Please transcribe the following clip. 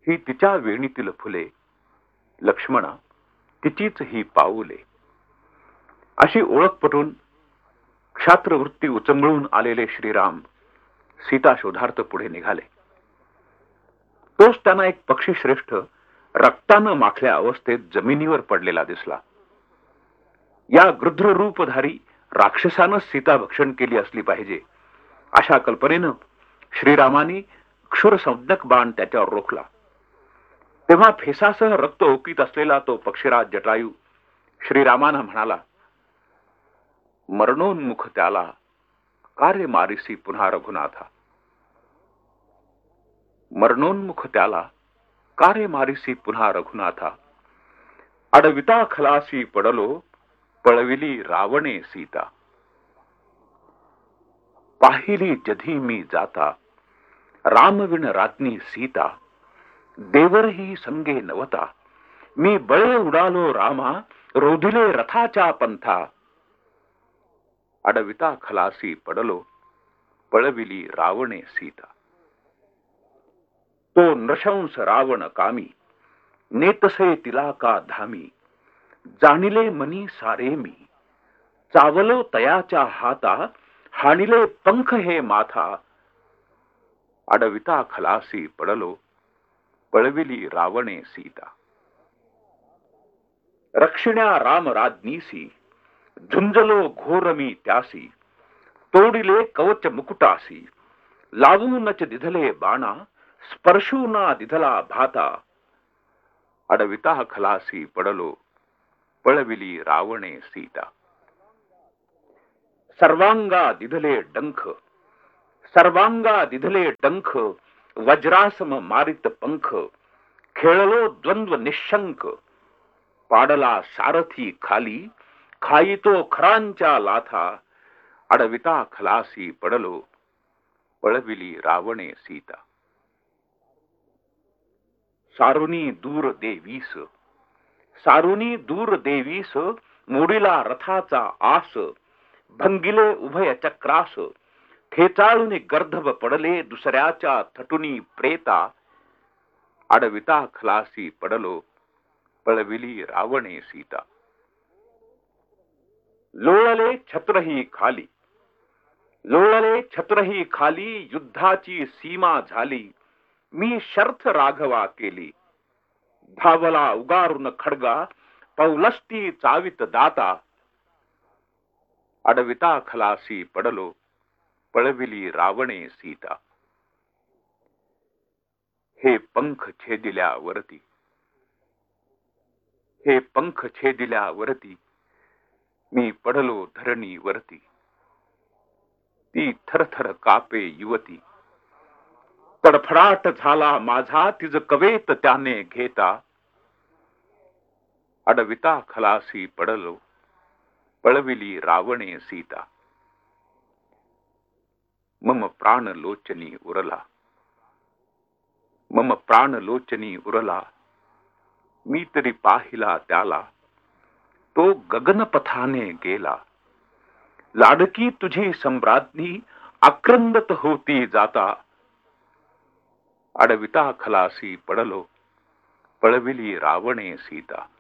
ही तिच्या वेणीतील फुले, लक्ष्मणा तिचीच ही पाऊले, अशी ओळख पटून क्षात्रवृत्ती उचंबळून आलेले श्रीराम सीता शोधार्थ पुढे निघाले. तोच त्यांना एक पक्षी श्रेष्ठ रक्तानं माखल्या अवस्थेत जमिनीवर पडलेला दिसला. या गृध्र रूपधारी राक्षसानं सीता भक्षण केली असली पाहिजे अशा कल्पनेनं श्रीरामानी क्षुरसंज्ञक बाण त्याच्यावर रोखला. तेव्हा फेसासह रक्त ओकीत असलेला तो पक्षीराज जटायू श्रीरामाना म्हणाला, मरणोन्मुख त्याला कार्य मारिसी पुन्हा रघुनाथा. मरणोन्मुख त्याला कार्य मारिसी पुन्हा रघुनाथा. अडविता खलासी पडलो पळविली रावणे सीता. पाहिली जधी मी जाता रामविण राज्ञी सीता. देवरही संगे नवता मी बळे उडालो रामा रोधिले रथाच्या पंथा. अडविता खलासी पडलो पळविली रावणे सीता. तो नृशंस रावण कामी नेतसे तिला का धामी. जाणिले मनी सारे मी चावलो तयाच्या हाता. हाणिले पंख हे माथा. अडविता खलासी पडलो पळविली रावणे सीता. रक्षिण्या राम राज्ञीसी झुंजलो घोर मी त्यासी. तोडिले कवच मुकुटासी लावूनच दिधले बाणा. स्पर्शूना दिधला भाता. अडविता खलासी पडलो पळविली रावणे सीता. सर्वांगा दिधले डंख सर्वांगा दिधले डंख. वज्रासम मारित पंख खेळलो द्वंद्व निशंक. पाडला सारथी खाली खाईतो खरांच्या लाथा. अडविता खलासी पडलो पळविली रावणे सीता. सारुनी दूर देवीस सारुनी दूर देवीस. मोडीला रथाचा आस. भंगिले उभय चक्रास. ठेचाळून गर्धभ पडले दुसऱ्याच्या थटुनी प्रेता. अडविता खलासी पडलो पळविली रावणे सीता. लोळले छत्रही खाली लोळले छत्रही खाली. युद्धाची सीमा झाली मी शर्थ राघवा केली. धावला उगारून खडगा पौलस्ती चावित दाता. अडविता खलासी पडलो पळविली रावणे सीता. हे पंख छेदिल्यावरती हे पंख छेदिल्यावरती मी पडलो धरणी वरती. ती थरथर कापे युवती. तडफडाट झाला माझा तिज कवेत त्याने घेता. अडविता खलासी पडलो पळविली रावणे सीता. मम प्राण लोचनी उरला मम प्राण लोचनी उरला. मी तरी पाहिला त्याला तो गगनपथाने गेला. लाडकी तुझी सम्राज्ञी आक्रंदत होती जाता. अडविता खलासी पडलो पळविली रावणे सीता.